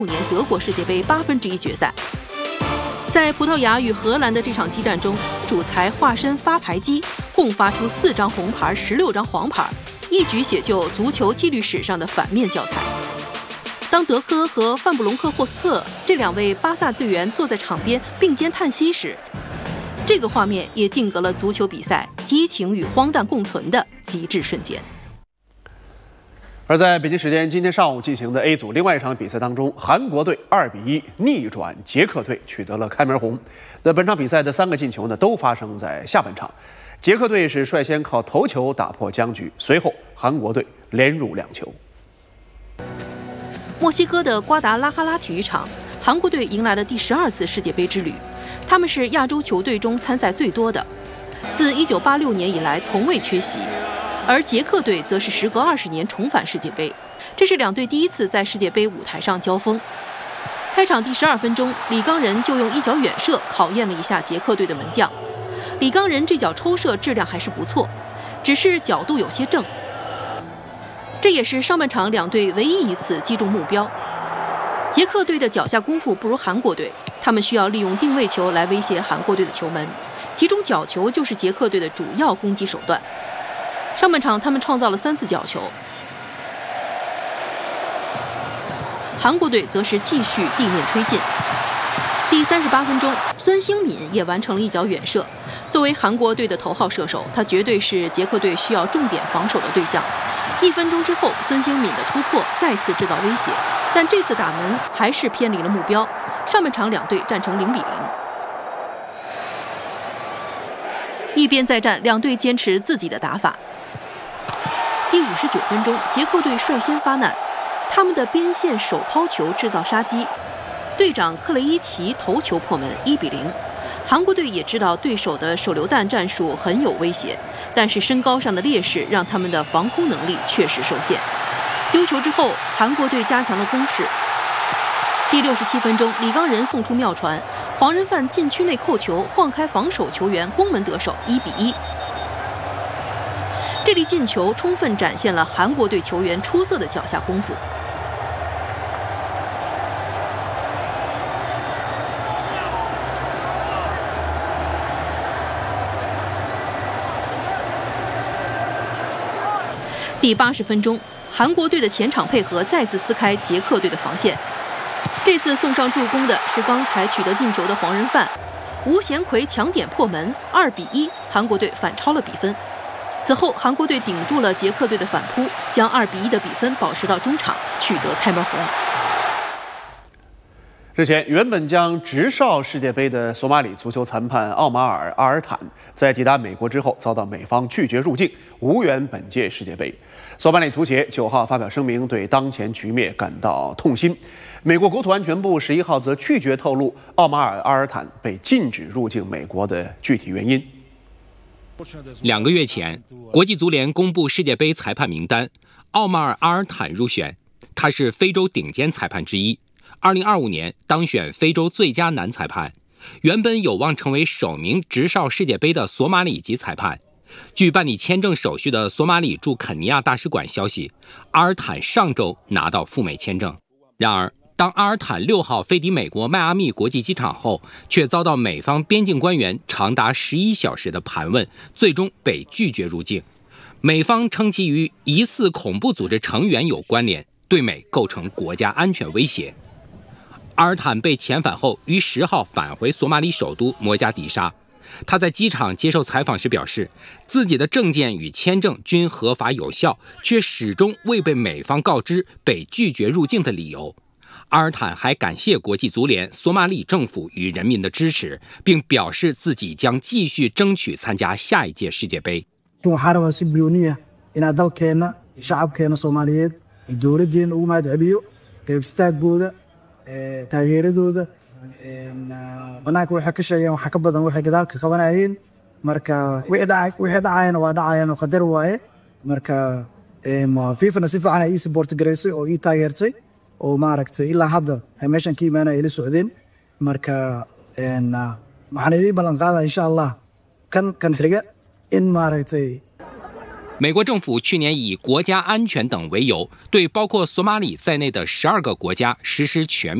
年德国世界杯1/8决赛。在葡萄牙与荷兰的这场激战中，主裁化身发牌机，共发出4张红牌、16张黄牌，一举写就足球纪律史上的反面教材。当德科和范布隆克霍斯特这2位巴萨队员坐在场边并肩叹息时，这个画面也定格了足球比赛激情与荒诞共存的极致瞬间。 而在北京时间今天上午进行的 A 组另外一场比赛当中，韩国队2-1逆转捷克队，取得了开门红。那本场比赛的3个进球呢，都发生在下半场。捷克队是率先靠头球打破僵局，随后韩国队连入2球。 墨西哥的瓜达拉哈拉体育场，韩国队迎来了第12次世界杯之旅。他们是亚洲球队中参赛最多的，自1986年以来从未缺席。而捷克队则是时隔20年重返世界杯，这是2队第一次在世界杯舞台上交锋。开场第12分钟，李刚仁就用一脚远射考验了一下捷克队的门将。李刚仁这脚抽射质量还是不错，只是角度有些正。这也是上半场2队唯一一次击中目标。捷克队的脚下功夫不如韩国队，他们需要利用定位球来威胁韩国队的球门，其中角球就是捷克队的主要攻击手段。上半场他们创造了3次角球，韩国队则是继续地面推进。第38分钟，孙兴敏也完成了一脚远射。作为韩国队的头号射手，他绝对是捷克队需要重点防守的对象。1分钟之后，孙兴敏的突破再次制造威胁，但这次打门还是偏离了目标。上半场2队战成0-0。一边再战，2队坚持自己的打法。第59分钟，捷克队率先发难，他们的边线手抛球制造杀机，队长克雷伊奇头球破门，1-0。韩国队也知道对手的手榴弹战术很有威胁，但是身高上的劣势让他们的防空能力确实受限。丢球之后，韩国队加强了攻势。第67分钟，李刚仁送出妙传，黄人范禁区内扣球，晃开防守球员，攻门得手，1-1。这粒进球充分展现了韩国队球员出色的脚下功夫。第80分钟，韩国队的前场配合再次撕开捷克队的防线。这次送上助攻的是刚才取得进球的黄人范，吴贤奎抢点破门，2-1，韩国队反超了比分。此后，韩国队顶住了捷克队的反扑，将2-1的比分保持到中场，取得开门红。 日前，原本将执哨世界杯的索马里足球裁判奥马尔·阿尔坦，在抵达美国之后，遭到美方拒绝入境，无缘本届世界杯。索马里足协9号发表声明，对当前局面感到痛心。美国国土安全部11号则拒绝透露奥马尔·阿尔坦被禁止入境美国的具体原因。 2个月前，国际足联公布世界杯裁判名单，奥马尔·阿尔坦入选。他是非洲顶尖裁判之一，2025年当选非洲最佳男裁判，原本有望成为首名执哨世界杯的索马里籍裁判。据办理签证手续的索马里驻肯尼亚大使馆消息，阿尔坦上周拿到赴美签证。然而，当阿尔坦6号飞抵美国迈阿密国际机场后，却遭到美方边境官员长达11小时的盘问，最终被拒绝入境。美方称其与疑似恐怖组织成员有关联，对美构成国家安全威胁。阿尔坦被遣返后，于10号返回索马里首都摩加迪沙。他在机场接受采访时表示，自己的证件与签证均合法有效，却始终未被美方告知被拒绝入境的理由。阿尔坦还感谢国际足联、索马里政府与人民的支持，并表示自己将继续争取参加下一届世界杯。 waxaan rabaa si gooni ah inaan dalkeena shacabkeena Soomaaliyeed iyo dowladeena ugu mahadceliyo garab istaagooda taageeradooda banaanka waxay ka sheegeen waxa ka badan waxay gadaalka qabanayeen marka wixii dhacayna waa dhacayaan qadar waaye marka FIFA si fiican ay support gareysay oo ii taageertay oo maaragtay ilaa hadda ay meeshan ka imaanay ila socdeen marka waxaan idin ballan qaadaa insha Allah kan xiga in maaragtay 美国政府去年以国家安全等为由，对包括索马里在内的12个国家实施全面